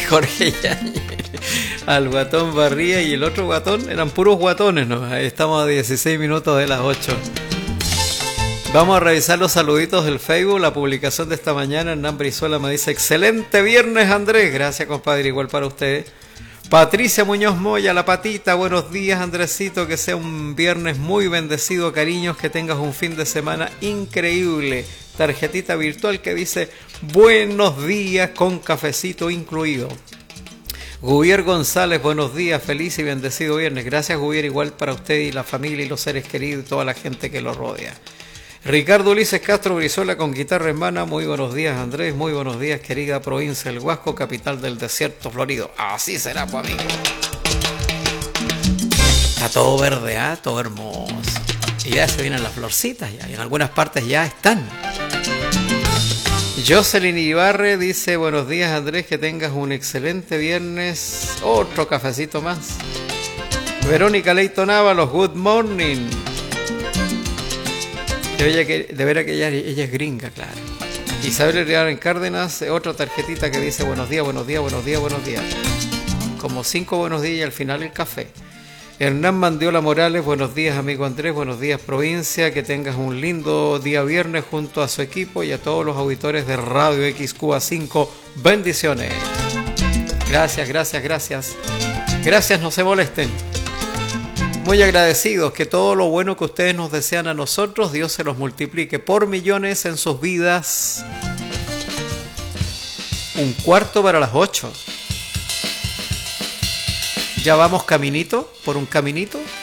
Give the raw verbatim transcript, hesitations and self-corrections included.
Jorge Yañez, al guatón Barría y el otro guatón, eran puros guatones, ¿no? Estamos a dieciséis minutos de las ocho. Vamos a revisar los saluditos del Facebook, la publicación de esta mañana. Hernán Brizuela me dice, excelente viernes, Andrés. Gracias, compadre, igual para usted. Patricia Muñoz Moya, la patita, buenos días, Andresito, que sea un viernes muy bendecido, cariños, que tengas un fin de semana increíble. Tarjetita virtual que dice, buenos días con cafecito incluido. Gubier González, buenos días, feliz y bendecido viernes. Gracias, Gubier, igual para usted y la familia y los seres queridos y toda la gente que lo rodea. Ricardo Ulises Castro Brizuela con guitarra hermana, muy buenos días, Andrés, muy buenos días, querida provincia del Huasco, capital del desierto florido. Así será, pues, amigo. Está todo verde, ¿ah? ¿eh? Todo hermoso. Y ya se vienen las florcitas, ya, y en algunas partes ya están. Jocelyn Ibarre dice, buenos días, Andrés, que tengas un excelente viernes. Otro cafecito más. Verónica Leighton Ábalos, good morning. De, que, de veras que ella, ella es gringa, claro. Isabel Herrera en Cárdenas, otra tarjetita que dice buenos días, buenos días, buenos días, buenos días. Como cinco buenos días y al final el café. Hernán Mandiola Morales, buenos días, amigo Andrés, buenos días, provincia. Que tengas un lindo día viernes junto a su equipo y a todos los auditores de Radio X Q A cinco. Bendiciones. Gracias, gracias, gracias. Gracias, no se molesten. Muy agradecidos, que todo lo bueno que ustedes nos desean a nosotros, Dios se los multiplique por millones en sus vidas. Un cuarto para las ocho. Ya vamos caminito, por un caminito.